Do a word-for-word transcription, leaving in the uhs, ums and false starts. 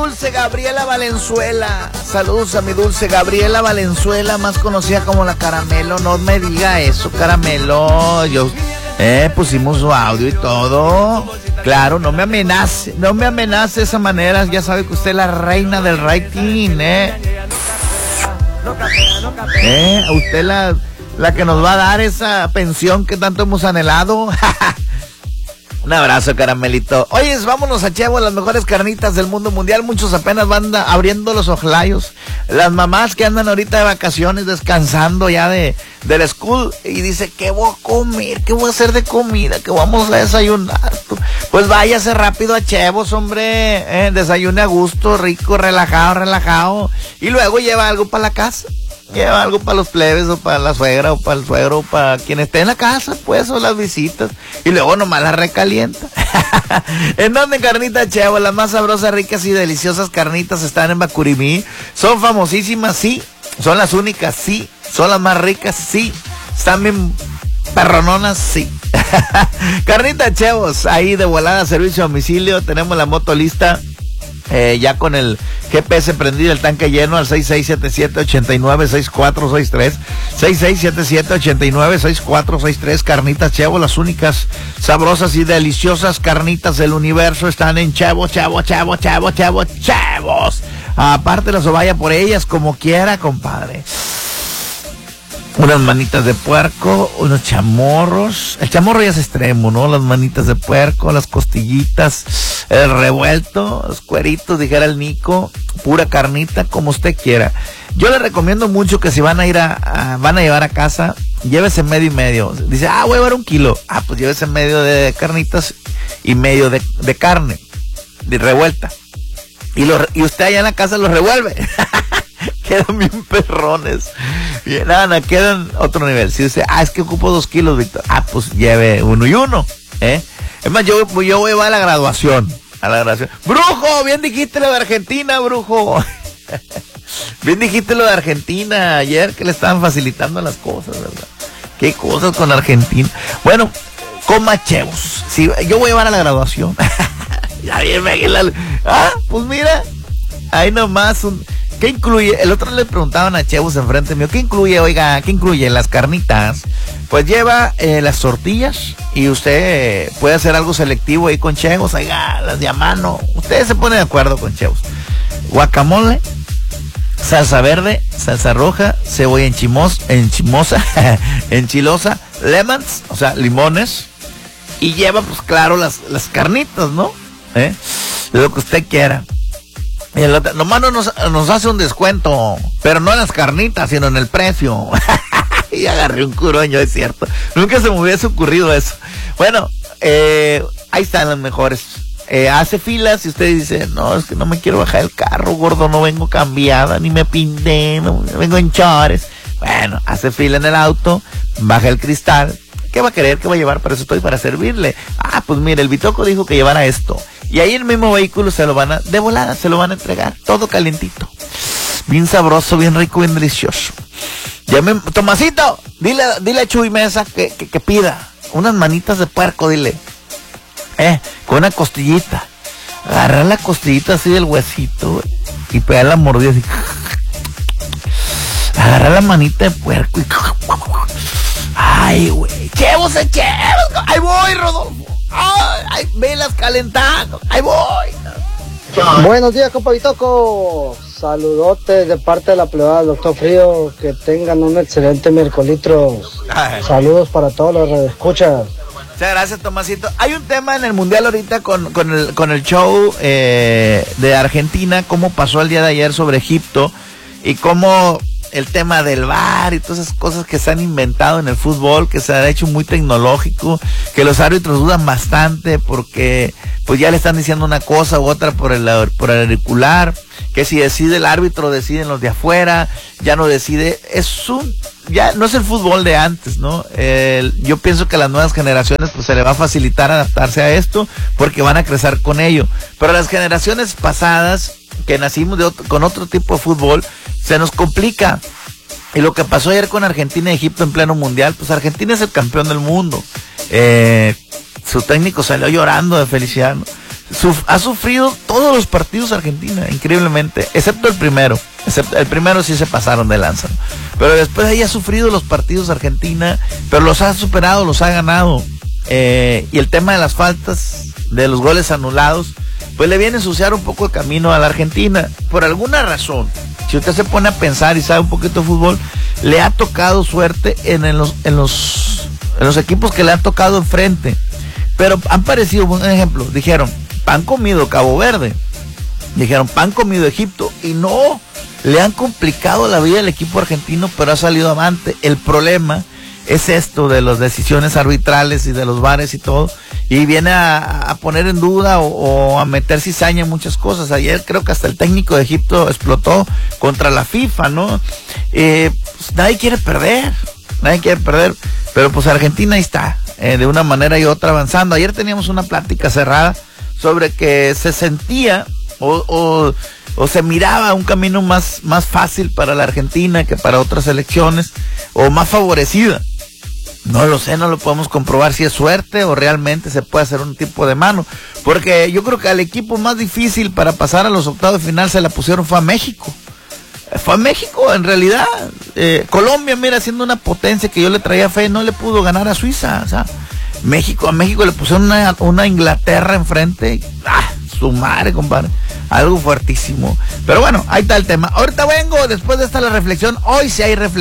dulce Gabriela Valenzuela. Saludos a mi dulce Gabriela Valenzuela, más conocida como la Caramelo. No me diga eso, Caramelo. Yo, eh, pusimos su audio y todo. Claro, no me amenace, no me amenace de esa manera. Ya sabe que usted es la reina del rating, eh. Eh, usted la, la que nos va a dar esa pensión que tanto hemos anhelado. Un abrazo, Caramelito. Oye, vámonos a Chevo, las mejores carnitas del mundo mundial. Muchos apenas van abriendo los ojlayos. Las mamás que andan ahorita de vacaciones, descansando ya de, de la school, y dice, ¿qué voy a comer? ¿Qué voy a hacer de comida? ¿Qué vamos a desayunar? Pues váyase rápido a Chevos, hombre. Eh, desayune a gusto, rico, relajado, relajado. Y luego lleva algo para la casa. Lleva algo para los plebes, o para la suegra, o para el suegro, o para quien esté en la casa, pues, o las visitas. Y luego nomás la recalienta. ¿En dónde, Carnita Chevo? Las más sabrosas, ricas y deliciosas carnitas están en Bacurimí. Son famosísimas, sí. Son las únicas, sí. Son las más ricas, sí. Están bien perrononas, sí. Carnita Chevos, ahí de volada, servicio a domicilio. Tenemos la moto lista. Eh, ya con el G P S prendido, el tanque lleno al seis seis siete siete, ocho nueve seis cuatro seis tres, seis seis siete siete, ocho nueve seis cuatro seis tres. Carnitas Chevo, las únicas sabrosas y deliciosas carnitas del universo están en Chevo, Chevo, Chevo, Chevo, Chevo, Chevos. Aparte la vaya por ellas como quiera, compadre. Unas manitas de puerco, unos chamorros. El chamorro ya es extremo, ¿no? Las manitas de puerco, las costillitas, el revuelto, los cueritos, dijera el Nico. Pura carnita, como usted quiera. Yo le recomiendo mucho que si van a ir a, a van a llevar a casa, llévese medio y medio. Dice, ah, voy a llevar un kilo. Ah, pues llévese medio de carnitas y medio de, de carne, de revuelta. Y, lo, y usted allá en la casa los revuelve. Quedan bien perrones. Bien, nada, quedan otro nivel. Si dice, ah, es que ocupo dos kilos, Víctor. Ah, pues lleve uno y uno, ¿eh? Es más, yo, yo voy a, a la graduación. A la graduación. Brujo, bien dijiste lo de Argentina, brujo. Bien dijiste lo de Argentina ayer, que le estaban facilitando las cosas, ¿verdad? Qué cosas con Argentina. Bueno, coma Chevos. Si, yo voy a llevar a la graduación. Ya bien, me la... Ah, pues mira, ahí nomás un... ¿Qué incluye? El otro le preguntaban a Chevos enfrente mío, ¿qué incluye? Oiga, ¿qué incluye? Las carnitas. Pues lleva eh, las tortillas y usted eh, puede hacer algo selectivo ahí con Chevos, oiga, las de a mano. Ustedes se ponen de acuerdo con Chevos. Guacamole, salsa verde, salsa roja, cebolla enchimos, enchimosa, enchilosa, lemons, o sea, limones. Y lleva, pues claro, las, las carnitas, ¿no? ¿Eh? De lo que usted quiera. Y el otro, nomás no nos, nos hace un descuento, pero no en las carnitas, sino en el precio. Y agarré un curoño, es cierto. Nunca se me hubiese ocurrido eso. Bueno, eh, ahí están las mejores. Eh, hace filas y usted dice, no, es que no me quiero bajar el carro, gordo, no vengo cambiada, ni me pinté, no vengo en chores. Bueno, hace fila en el auto, baja el cristal. ¿Qué va a querer? ¿Qué va a llevar? Para eso estoy, para servirle. Ah, pues mire, el Bitoco dijo que llevara esto. Y ahí en el mismo vehículo se lo van a, de volada, se lo van a entregar. Todo calientito. Bien sabroso, bien rico, bien delicioso. Llame, Tomasito, dile, dile a Chuy Mesa que, que, que pida unas manitas de puerco, dile. Eh, con una costillita. Agarrar la costillita así del huesito, güey, y pegar la mordida así. Agarrar la manita de puerco y... Ay, güey. Chevos, chevos. Ahí voy, Rodolfo. Ay, ay, velas calentando. Ahí voy. Buenos días, compa Bitoco. Saludotes de parte de la plebada del Doctor Frío. Que tengan un excelente miércolitros. Saludos para todos los radioescuchas. Muchas gracias, Tomasito. Hay un tema en el Mundial ahorita con, con, el, con el show eh, de Argentina, cómo pasó el día de ayer sobre Egipto y cómo el tema del V A R y todas esas cosas que se han inventado en el fútbol, que se ha hecho muy tecnológico, que los árbitros dudan bastante porque pues ya le están diciendo una cosa u otra por el, por el auricular, que si decide el árbitro deciden los de afuera, ya no decide, es un, ya no es el fútbol de antes, ¿no? El, yo pienso que a las nuevas generaciones pues se le va a facilitar adaptarse a esto porque van a crecer con ello, pero las generaciones pasadas que nacimos de otro, con otro tipo de fútbol, se nos complica. Y lo que pasó ayer con Argentina y Egipto en pleno mundial, pues Argentina es el campeón del mundo. Eh, su técnico salió llorando de felicidad, ¿no? suf- ha sufrido todos los partidos Argentina, increíblemente, excepto el primero. Excepto, el primero sí se pasaron de lanza, ¿no? Pero después ahí ha sufrido los partidos Argentina, pero los ha superado, los ha ganado. Eh, y el tema de las faltas, de los goles anulados, pues le viene a ensuciar un poco el camino a la Argentina. Por alguna razón, si usted se pone a pensar y sabe un poquito de fútbol, le ha tocado suerte en, en, los, en, los, en los equipos que le han tocado enfrente. Pero han parecido, un ejemplo, dijeron, pan comido Cabo Verde, dijeron pan comido Egipto, y no, le han complicado la vida al equipo argentino, pero ha salido avante. El problema es esto de las decisiones arbitrales y de los vares y todo, y viene a, a poner en duda o, o a meter cizaña en muchas cosas. Ayer creo que hasta el técnico de Egipto explotó contra la FIFA, ¿no? Eh, pues nadie quiere perder, nadie quiere perder, pero pues Argentina ahí está, eh, de una manera y otra avanzando. Ayer teníamos una plática cerrada sobre que se sentía o, o, o se miraba un camino más, más fácil para la Argentina que para otras selecciones, o más favorecida. No lo sé, no lo podemos comprobar si es suerte o realmente se puede hacer un tipo de mano, porque yo creo que al equipo más difícil para pasar a los octavos de final se la pusieron fue a México. Fue a México, en realidad. eh, Colombia, mira, siendo una potencia que yo le traía fe, no le pudo ganar a Suiza. O sea, México, a México le pusieron una, una Inglaterra enfrente. ¡Ah! Su madre, compadre. Algo fuertísimo. Pero bueno, ahí está el tema. Ahorita vengo, después de esta la reflexión. Hoy sí hay reflexión.